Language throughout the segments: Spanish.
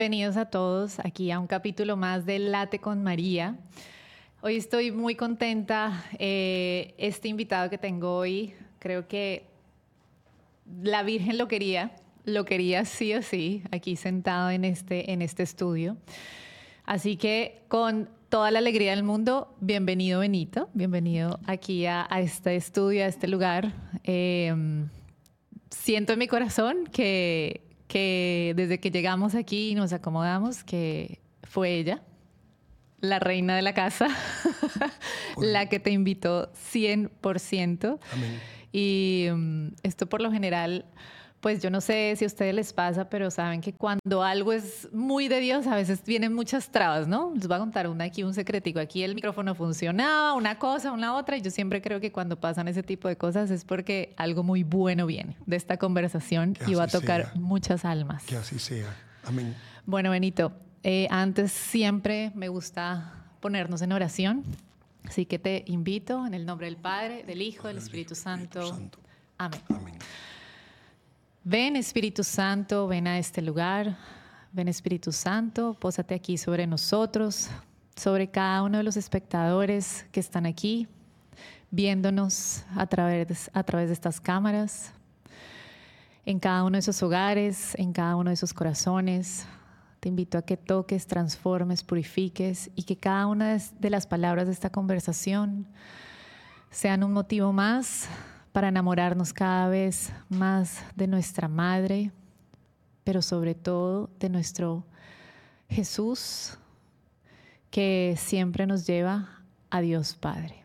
Bienvenidos a todos aquí a un capítulo más de Late con María. Hoy estoy muy contenta. Este invitado que tengo hoy, creo que la Virgen lo quería sí o sí, aquí sentado en este estudio. Así que con toda la alegría del mundo, bienvenido Benito, bienvenido aquí a este estudio, a este lugar. Siento en mi corazón que desde que llegamos aquí y nos acomodamos, que fue ella, la reina de la casa, la que te invitó 100%. Amén. Y esto por lo general, pues yo no sé si a ustedes les pasa, pero saben que cuando algo es muy de Dios, a veces vienen muchas trabas, ¿no? Les voy a contar un secretico. Aquí el micrófono funcionaba, una cosa, una otra, y yo siempre creo que cuando pasan ese tipo de cosas es porque algo muy bueno viene de esta conversación y va a tocar muchas almas. Que así sea. Amén. Bueno, Benito, antes siempre me gusta ponernos en oración, así que te invito en el nombre del Padre, del Hijo, del Espíritu Santo. Amén. Amén. Ven, Espíritu Santo, ven a este lugar. Ven, Espíritu Santo, pósate aquí sobre nosotros, sobre cada uno de los espectadores que están aquí, viéndonos a través de estas cámaras, en cada uno de esos hogares, en cada uno de esos corazones. Te invito a que toques, transformes, purifiques y que cada una de las palabras de esta conversación sean un motivo más para enamorarnos cada vez más de nuestra Madre, pero sobre todo de nuestro Jesús, que siempre nos lleva a Dios Padre.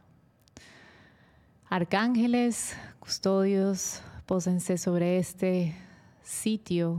Arcángeles, custodios, pósense sobre este sitio.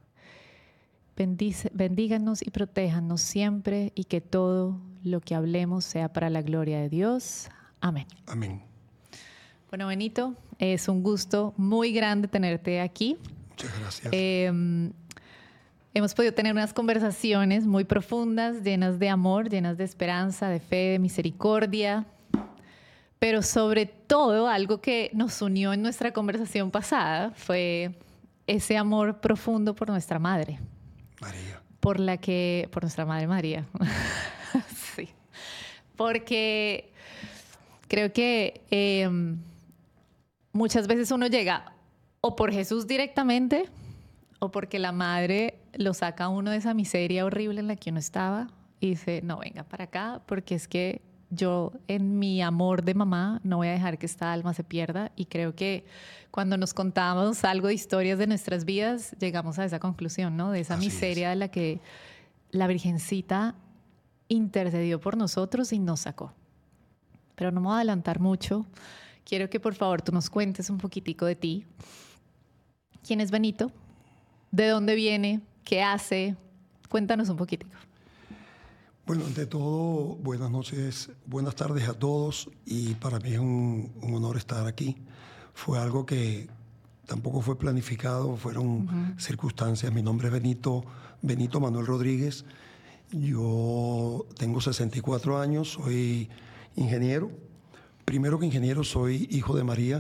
Bendíganos y protéjanos siempre y que todo lo que hablemos sea para la gloria de Dios. Amén. Amén. Bueno, Benito, es un gusto muy grande tenerte aquí. Muchas gracias. Hemos podido tener unas conversaciones muy profundas, llenas de amor, llenas de esperanza, de fe, de misericordia. Pero sobre todo, algo que nos unió en nuestra conversación pasada fue ese amor profundo por nuestra madre. María. Por nuestra madre María. Sí. Porque creo que muchas veces uno llega o por Jesús directamente o porque la madre lo saca a uno de esa miseria horrible en la que uno estaba y dice, no, venga para acá porque es que yo en mi amor de mamá no voy a dejar que esta alma se pierda. Y creo que cuando nos contamos algo de historias de nuestras vidas llegamos a esa conclusión, ¿no? De esa miseria de la que la Virgencita intercedió por nosotros y nos sacó. Pero no me voy a adelantar mucho. Quiero que por favor tú nos cuentes un poquitico de ti. ¿Quién es Benito? ¿De dónde viene? ¿Qué hace? Cuéntanos un poquitico. Bueno, ante todo, buenas noches, buenas tardes a todos y para mí es un honor estar aquí. Fue algo que tampoco fue planificado, fueron circunstancias. Mi nombre es Benito Manuel Rodríguez. Yo tengo 64 años, soy ingeniero. Primero que ingeniero, soy hijo de María.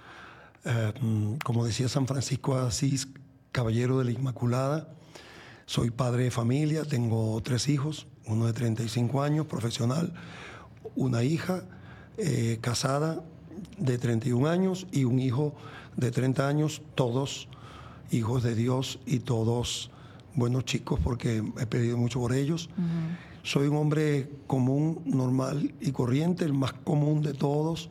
Como decía San Francisco de Asís, caballero de la Inmaculada. Soy padre de familia, tengo 3 hijos, uno de 35 años, profesional, una hija casada de 31 años y un hijo de 30 años, todos hijos de Dios y todos buenos chicos porque he pedido mucho por ellos. Soy un hombre común, normal y corriente, el más común de todos.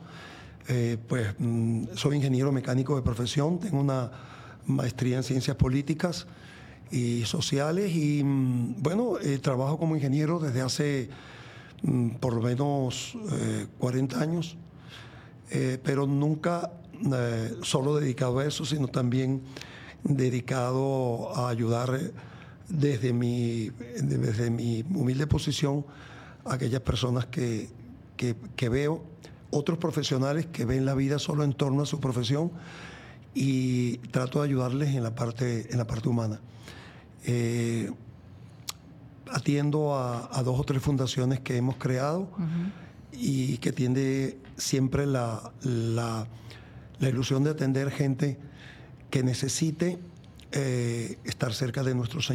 Soy ingeniero mecánico de profesión, tengo una maestría en ciencias políticas y sociales y bueno, trabajo como ingeniero desde hace por lo menos 40 años, pero nunca solo dedicado a eso, sino también dedicado a ayudar desde mi humilde posición a aquellas personas que veo, otros profesionales que ven la vida solo en torno a su profesión y trato de ayudarles en la parte humana. Atiendo a 2 o 3 fundaciones que hemos creado y que tiene siempre la ilusión de atender gente que necesite estar cerca de nuestro Señor.